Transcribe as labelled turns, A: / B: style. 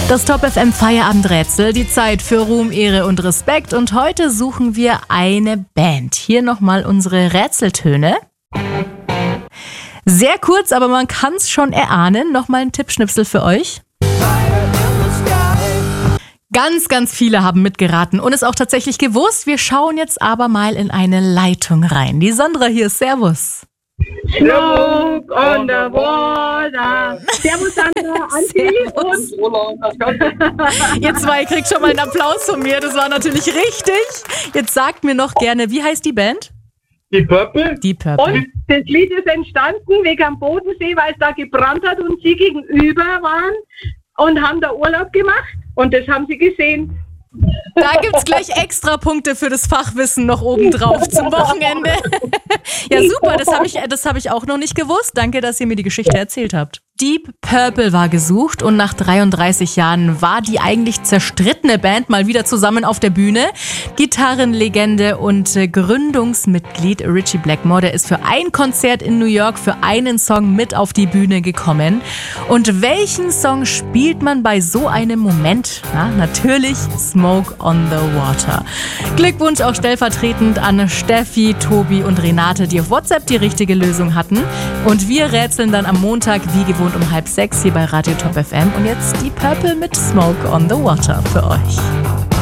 A: Das Top FM Feierabendrätsel, die Zeit für Ruhm, Ehre und Respekt. Und heute suchen wir eine Band. Hier nochmal unsere Rätseltöne. Sehr kurz, aber man kann es schon erahnen. Nochmal ein Tippschnipsel für euch. Ganz, ganz viele haben mitgeraten und es auch tatsächlich gewusst. Wir schauen jetzt aber mal in eine Leitung rein. Die Sandra hier, servus.
B: Smoke on the water. Servus Sandra, Anti und Roland.
A: Ihr zwei kriegt schon mal einen Applaus von mir, das war natürlich richtig. Jetzt sagt mir noch gerne, wie heißt die Band?
C: Die Purple.
A: Die Purple.
B: Und das Lied ist entstanden wegen am Bodensee, weil es da gebrannt hat und sie gegenüber waren und haben da Urlaub gemacht und das haben sie gesehen.
A: Da gibt's gleich extra Punkte für das Fachwissen noch obendrauf zum Wochenende. Ja, super, das hab ich auch noch nicht gewusst. Danke, dass ihr mir die Geschichte erzählt habt. Deep Purple war gesucht und nach 33 Jahren war die eigentlich zerstrittene Band mal wieder zusammen auf der Bühne. Gitarrenlegende und Gründungsmitglied Ritchie Blackmore, der ist für ein Konzert in New York für einen Song mit auf die Bühne gekommen. Und welchen Song spielt man bei so einem Moment? Na, natürlich Smoke on the Water. Glückwunsch auch stellvertretend an Steffi, Tobi und Renate, die auf WhatsApp die richtige Lösung hatten. Und wir rätseln dann am Montag wie gewohnt um 5:30 hier bei Radio Top FM. Und jetzt die Purple mit Smoke on the Water für euch.